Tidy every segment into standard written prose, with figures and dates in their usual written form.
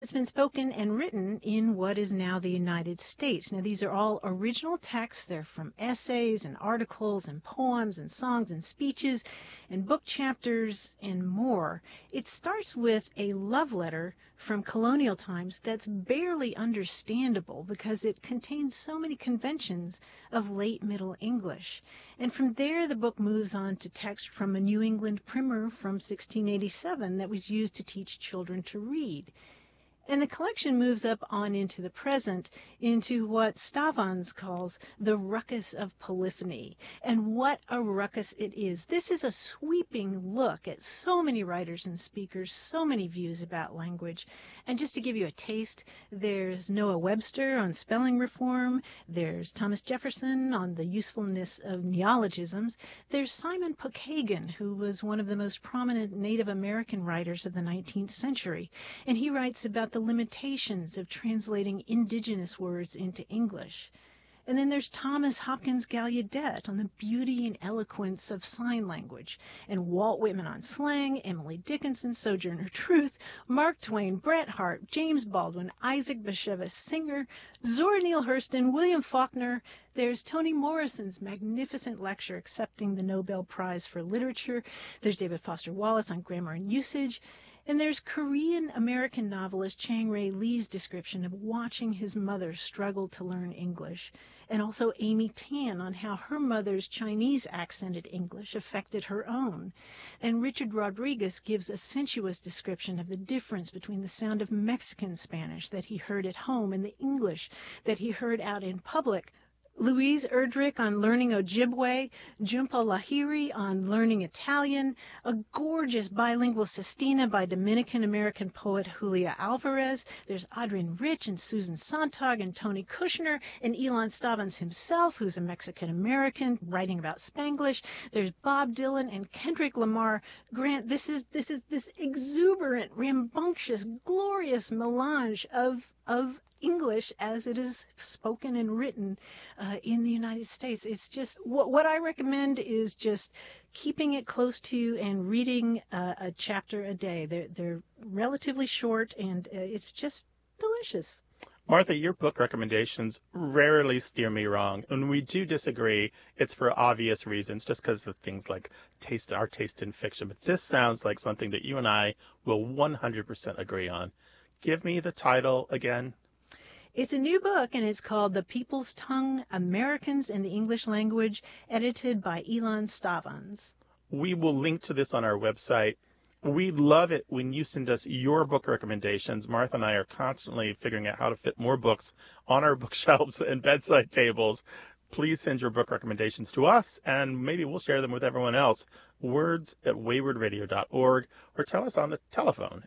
that's been spoken and written in what is now the United States. Now, these are all original texts. They're from essays and articles and poems and songs and speeches and book chapters and more. It starts with a love letter from colonial times that's barely understandable because it contains so many conventions of late Middle English. And from there, the book moves on to text from a New England primer from 1687 that was used to teach children to read. And the collection moves up on into the present, into what Stavans calls the ruckus of polyphony. And what a ruckus it is. This is a sweeping look at so many writers and speakers, so many views about language. And just to give you a taste, there's Noah Webster on spelling reform. There's Thomas Jefferson on the usefulness of neologisms. There's Simon Pokagon, who was one of the most prominent Native American writers of the 19th century. And he writes about the limitations of translating indigenous words into English. And then there's Thomas Hopkins Gallaudet on the beauty and eloquence of sign language, and Walt Whitman on slang, Emily Dickinson, Sojourner Truth, Mark Twain, Bret Harte, James Baldwin, Isaac Bashevis Singer, Zora Neale Hurston, William Faulkner. There's Toni Morrison's magnificent lecture accepting the Nobel Prize for Literature. There's David Foster Wallace on grammar and usage. And there's Korean-American novelist Chang Rae Lee's description of watching his mother struggle to learn English, and also Amy Tan on how her mother's Chinese accented English affected her own. And Richard Rodriguez gives a sensuous description of the difference between the sound of Mexican Spanish that he heard at home and the English that he heard out in public. Louise Erdrich on learning Ojibwe, Jhumpa Lahiri on learning Italian, a gorgeous bilingual sestina by Dominican-American poet Julia Alvarez. There's Adrienne Rich and Susan Sontag and Tony Kushner and Elon Stavans himself, who's a Mexican-American, writing about Spanglish. There's Bob Dylan and Kendrick Lamar. Grant, this is this exuberant, rambunctious, glorious melange of English as it is spoken and written in the United States. It's just, what I recommend is just keeping it close to you and reading a chapter a day. They're relatively short, and it's just delicious. Martha, your book recommendations rarely steer me wrong. When we do disagree, it's for obvious reasons, just because of things like our taste in fiction. But this sounds like something that you and I will 100% agree on. Give me the title again. It's a new book, and it's called The People's Tongue, Americans in the English Language, edited by Elon Stavans. We will link to this on our website. We love it when you send us your book recommendations. Martha and I are constantly figuring out how to fit more books on our bookshelves and bedside tables. Please send your book recommendations to us, and maybe we'll share them with everyone else. words@waywardradio.org, or tell us on the telephone.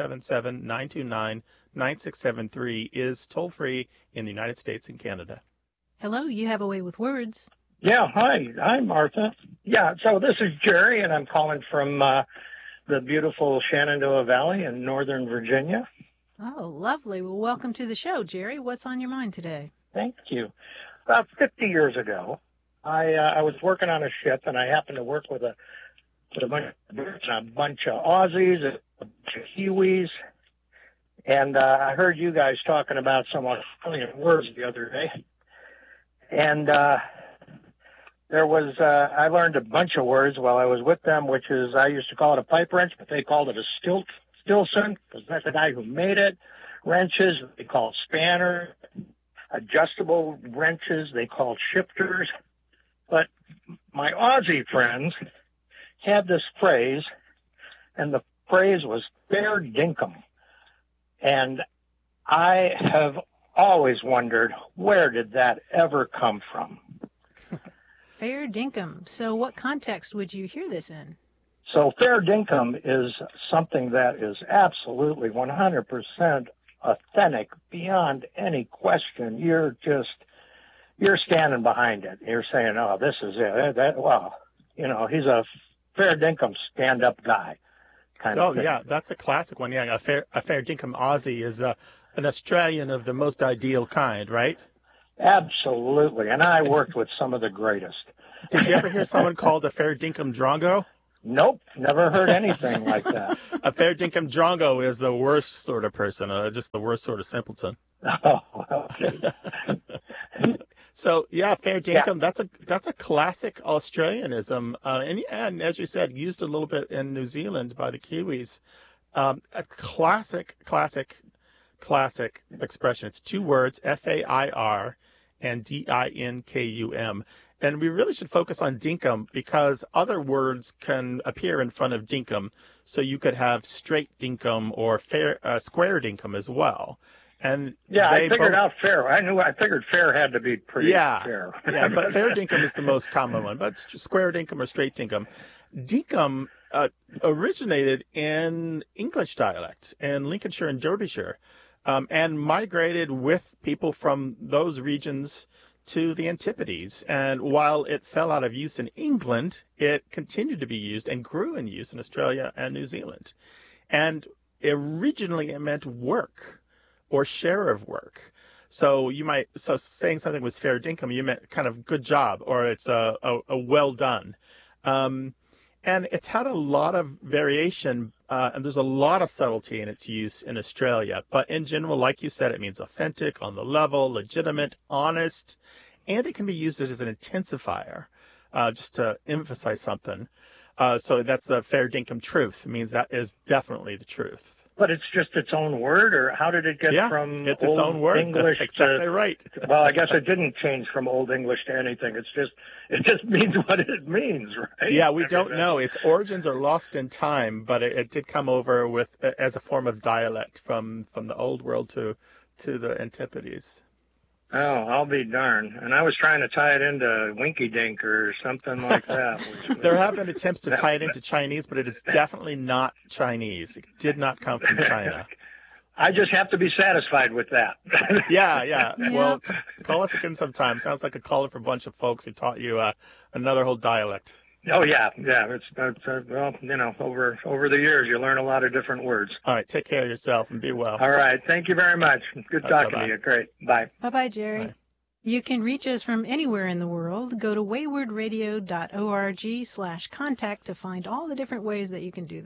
877-929-9673 is toll-free in the United States and Canada. Hello, you have a way with words. Yeah, hi, Martha. Yeah, so this is Jerry, and I'm calling from the beautiful Shenandoah Valley in Northern Virginia. Oh, lovely. Well, welcome to the show, Jerry. What's on your mind today? Thank you. About 50 years ago, I was working on a ship, and I happened to work with a bunch of Aussies, a bunch of Kiwis, and I heard you guys talking about some Australian words the other day, and there was I learned a bunch of words while I was with them, which is, I used to call it a pipe wrench, but they called it a Stilson, because that's the guy who made it. Wrenches, they called spanners. Adjustable wrenches, they called shifters. But my Aussie friends had this phrase, and the phrase was fair dinkum. And I have always wondered, where did that ever come from? Fair dinkum. So what context would you hear this in? So fair dinkum is something that is absolutely 100% authentic, beyond any question. You're standing behind it. You're saying, oh, this is it. He's a fair dinkum stand-up guy. Yeah, that's a classic one. Yeah, a fair dinkum Aussie is an Australian of the most ideal kind, right? Absolutely. And I worked with some of the greatest. Did you ever hear someone called a fair dinkum drongo? Nope, never heard anything like that. A fair dinkum drongo is the worst sort of person, just the worst sort of simpleton. Oh, okay. So yeah, fair dinkum. Yeah. That's a classic Australianism, and as you said, used a little bit in New Zealand by the Kiwis. A classic expression. It's two words: fair and dinkum. And we really should focus on dinkum because other words can appear in front of dinkum. So you could have straight dinkum or square dinkum as well. And yeah, I figured out fair. I figured fair had to be pretty fair. Yeah, but fair dinkum is the most common one. But square dinkum or straight dinkum. Dinkum originated in English dialect in Lincolnshire and Derbyshire, and migrated with people from those regions to the Antipodes. And while it fell out of use in England, it continued to be used and grew in use in Australia and New Zealand. And originally it meant work or share of work. So saying something was fair dinkum, you meant kind of good job, or it's a well done. And it's had a lot of variation, and there's a lot of subtlety in its use in Australia. But in general, like you said, it means authentic, on the level, legitimate, honest, and it can be used as an intensifier, just to emphasize something. So that's the fair dinkum truth. It means that is definitely the truth. But it's just its own word, or how did it get from it's Old its own word. English That's exactly right. Well, I guess it didn't change from Old English to anything. It just means what it means, right? Yeah, we don't know. Its origins are lost in time, but it did come over as a form of dialect from the Old World to the Antipodes. Oh, I'll be darned. And I was trying to tie it into Winky Dink or something like that. There have been attempts to tie it into Chinese, but it is definitely not Chinese. It did not come from China. I just have to be satisfied with that. Yeah. Well, call us again sometime. Sounds like a caller for a bunch of folks who taught you another whole dialect. Oh, yeah. It's well, over the years, you learn a lot of different words. All right. Take care of yourself and be well. All right. Thank you very much. Good talking to you. Great. Bye. Bye-bye, Jerry. Bye. You can reach us from anywhere in the world. Go to waywardradio.org/contact to find all the different ways that you can do that.